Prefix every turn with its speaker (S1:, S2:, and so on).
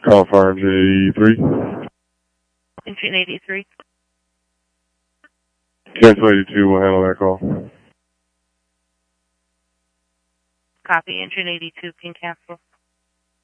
S1: Call fire engine 83.
S2: Engine 83.
S1: Cancel 82, we'll handle that call.
S2: Copy, engine 82 can cancel.